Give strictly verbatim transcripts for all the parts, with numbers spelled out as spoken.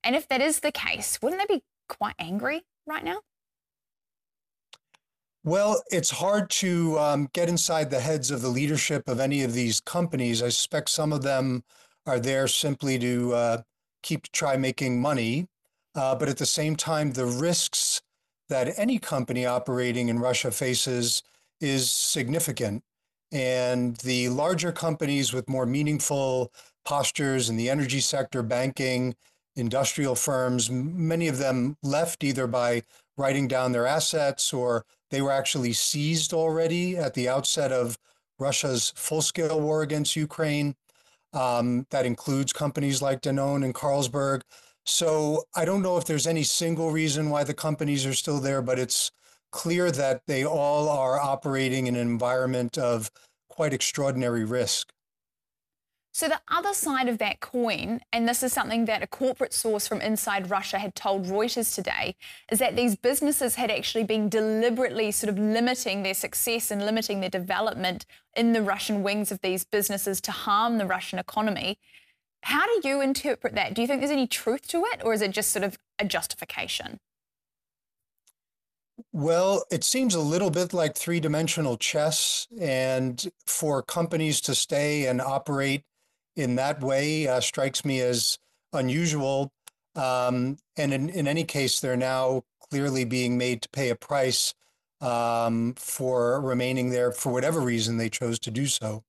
And if that is the case, wouldn't they be quite angry right now? Well, it's hard to um, get inside the heads of the leadership of any of these companies. I suspect some of them are there simply to uh, keep try making money. Uh, but at the same time, the risks that any company operating in Russia faces is significant. And the larger companies with more meaningful postures in the energy sector, banking, industrial firms, many of them left either by writing down their assets or they were actually seized already at the outset of Russia's full-scale war against Ukraine. Um, that includes companies like Danone and Carlsberg. So I don't know if there's any single reason why the companies are still there, but it's clear that they all are operating in an environment of quite extraordinary risk. So the other side of that coin, and this is something that a corporate source from inside Russia had told Reuters today, is that these businesses had actually been deliberately sort of limiting their success and limiting their development in the Russian wings of these businesses to harm the Russian economy. How do you interpret that? Do you think there's any truth to it, or is it just sort of a justification? Well, it seems a little bit like three-dimensional chess, and for companies to stay and operate in that way uh, strikes me as unusual. Um, and in, in any case, they're now clearly being made to pay a price um, for remaining there for whatever reason they chose to do so.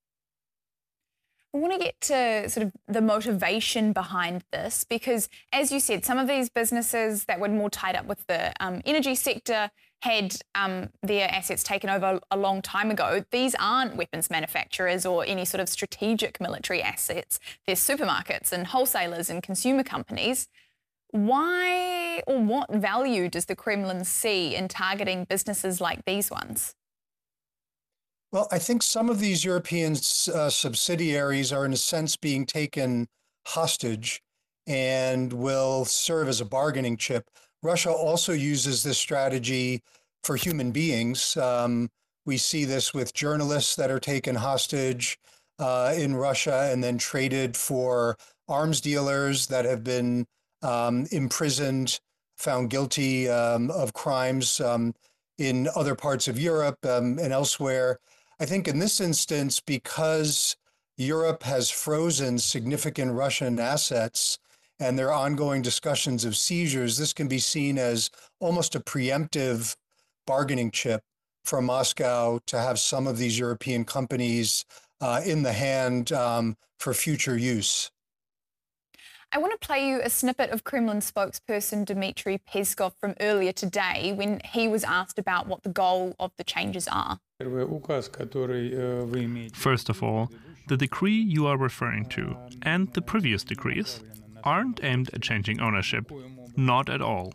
I want to get to sort of the motivation behind this because, as you said, some of these businesses that were more tied up with the um, energy sector had um, their assets taken over a long time ago. These aren't weapons manufacturers or any sort of strategic military assets. They're supermarkets and wholesalers and consumer companies. Why or what value does the Kremlin see in targeting businesses like these ones? Well, I think some of these European uh, subsidiaries are in a sense being taken hostage and will serve as a bargaining chip. Russia also uses this strategy for human beings. Um, we see this with journalists that are taken hostage uh, in Russia and then traded for arms dealers that have been um, imprisoned, found guilty um, of crimes um, in other parts of Europe um, and elsewhere. I think in this instance, because Europe has frozen significant Russian assets and there are ongoing discussions of seizures, this can be seen as almost a preemptive bargaining chip for Moscow to have some of these European companies uh, in the hand um, for future use. I want to play you a snippet of Kremlin spokesperson Dmitry Peskov from earlier today when he was asked about what the goal of the changes are. First of all, the decree you are referring to and the previous decrees aren't aimed at changing ownership, not at all.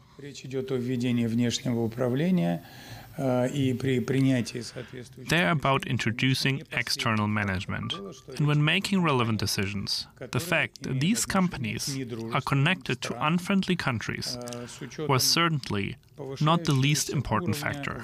They're about introducing external management. And when making relevant decisions, the fact that these companies are connected to unfriendly countries was certainly not the least important factor.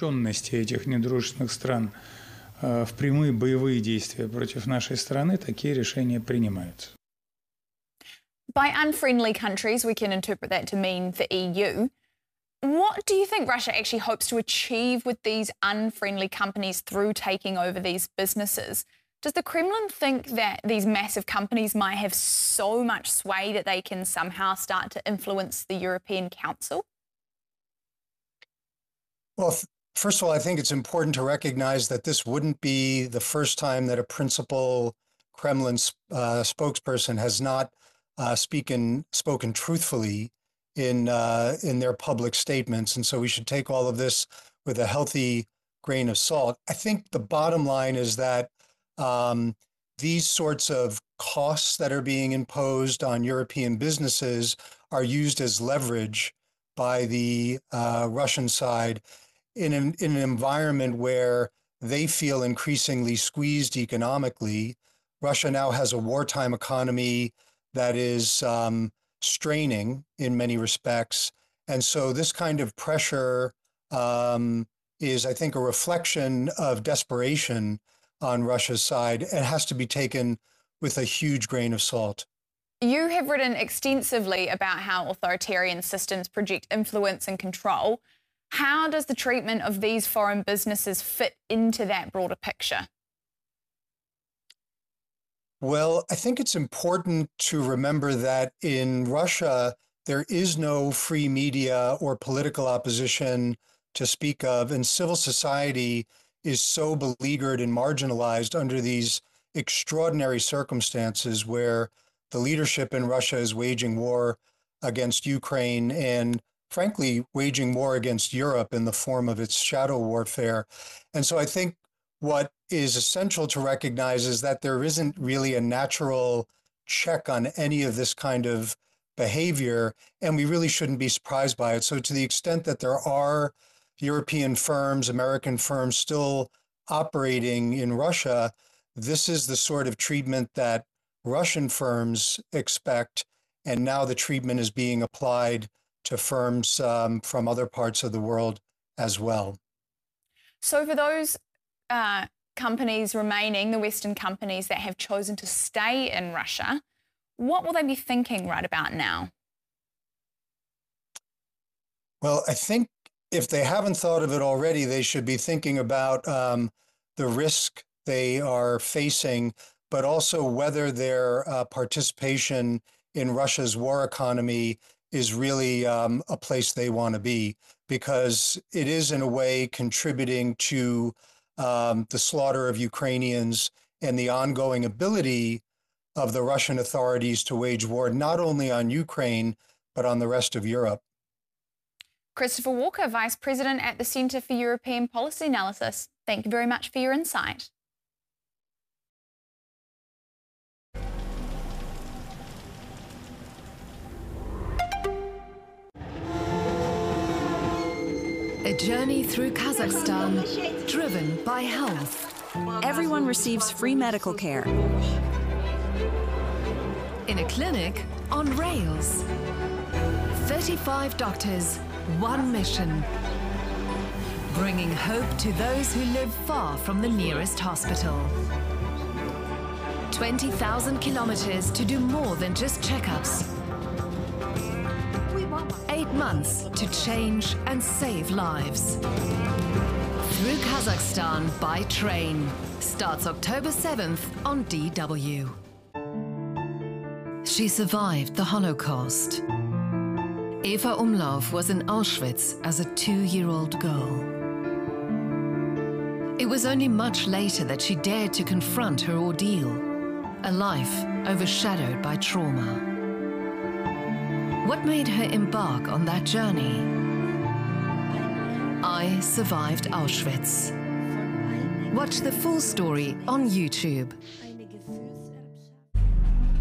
В прямые боевые действия против нашей страны такие решения принимаются. By unfriendly countries, we can interpret that to mean the E U. What do you think Russia actually hopes to achieve with these unfriendly companies through taking over these businesses? Does the Kremlin think that these massive companies might have so much sway that they can somehow start to influence the European Council? Well, first of all, I think it's important to recognize that this wouldn't be the first time that a principal Kremlin uh, spokesperson has not uh, speaken, spoken truthfully in uh, in their public statements. And so we should take all of this with a healthy grain of salt. I think the bottom line is that um, these sorts of costs that are being imposed on European businesses are used as leverage by the uh, Russian side in an, in an environment where they feel increasingly squeezed economically. Russia now has a wartime economy that is um, straining in many respects. And so this kind of pressure um, is, I think, a reflection of desperation on Russia's side and has to be taken with a huge grain of salt. You have written extensively about how authoritarian systems project influence and control. How does the treatment of these foreign businesses fit into that broader picture? Well, I think it's important to remember that in Russia, there is no free media or political opposition to speak of, and civil society is so beleaguered and marginalized under these extraordinary circumstances where the leadership in Russia is waging war against Ukraine and, frankly, waging war against Europe in the form of its shadow warfare. And so I think what is essential to recognize is that there isn't really a natural check on any of this kind of behavior, and we really shouldn't be surprised by it. So to the extent that there are European firms, American firms still operating in Russia, this is the sort of treatment that Russian firms expect, and now the treatment is being applied to firms um, from other parts of the world as well. So for those uh, companies remaining, the Western companies that have chosen to stay in Russia, what will they be thinking right about now? Well, I think if they haven't thought of it already, they should be thinking about um, the risk they are facing, but also whether their uh, participation in Russia's war economy is really um, a place they want to be, because it is in a way contributing to um, the slaughter of Ukrainians and the ongoing ability of the Russian authorities to wage war not only on Ukraine, but on the rest of Europe. Christopher Walker, Vice President at the Centre for European Policy Analysis. Thank you very much for your insight. A journey through Kazakhstan, driven by health. Everyone receives free medical care. In a clinic on rails. thirty-five doctors, one mission. Bringing hope to those who live far from the nearest hospital. twenty thousand kilometers to do more than just checkups. Eight months to change and save lives. Through Kazakhstan by train. Starts October seventh on D W. She survived the Holocaust. Eva Umlauf was in Auschwitz as a two-year-old girl. It was only much later that she dared to confront her ordeal, a life overshadowed by trauma. What made her embark on that journey? I Survived Auschwitz. Watch the full story on YouTube.